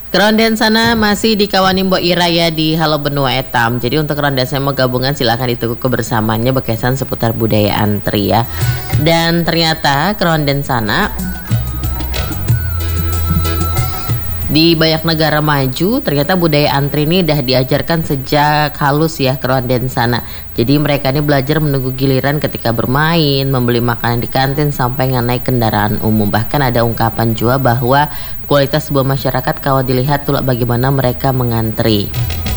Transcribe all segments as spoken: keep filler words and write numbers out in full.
Keronden sana masih dikawani Mbok Ira ya di Halo Benua Etam. Jadi untuk keronden saya mau gabungan silahkan ditunggu kebersamaannya berkesan seputar budaya antri ya. Dan ternyata keronden sana di banyak negara maju ternyata budaya antri ini udah diajarkan sejak halus ya keronden sana. Jadi mereka ini belajar menunggu giliran ketika bermain, membeli makanan di kantin sampai naik kendaraan umum. Bahkan ada ungkapan juga bahwa kualitas sebuah masyarakat kalau dilihat tuh bagaimana mereka mengantri.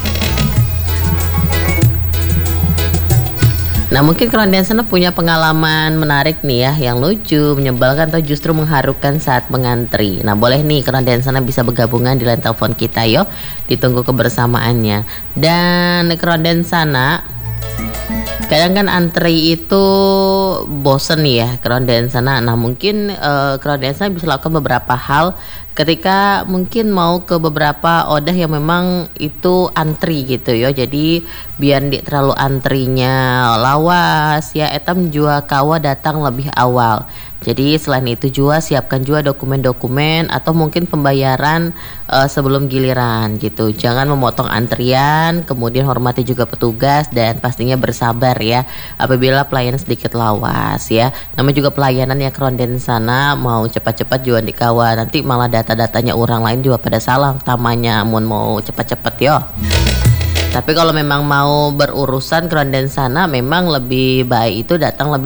Nah mungkin keronden sana punya pengalaman menarik nih ya, yang lucu, menyebalkan atau justru mengharukan saat mengantri. Nah boleh nih keronden sana bisa bergabungan di line telepon kita yuk, ditunggu kebersamaannya. Dan keronden sana kadang kan antri itu bosen ya keronden sana. Nah mungkin uh, keronden sana bisa lakukan beberapa hal ketika mungkin mau ke beberapa odah yang memang itu antri gitu ya. Jadi biar di terlalu antrinya lawas ya, etam jua kawa datang lebih awal. Jadi selain itu juga siapkan juga dokumen-dokumen atau mungkin pembayaran uh, sebelum giliran gitu. Jangan memotong antrian, kemudian hormati juga petugas dan pastinya bersabar ya apabila pelayanan sedikit lawas ya. Namanya juga pelayanan ya keronden sana, mau cepat-cepat juga dikawal, nanti malah data-datanya orang lain juga pada salah tamanya mun mau cepat-cepat yo. Tapi kalau memang mau berurusan keronden sana memang lebih baik itu datang lebih